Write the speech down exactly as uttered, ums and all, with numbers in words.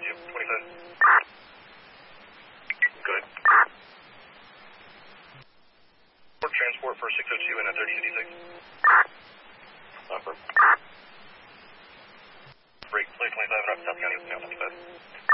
you. twenty-five. Good. Transport for six oh two and a thirty fifty-six. Upper.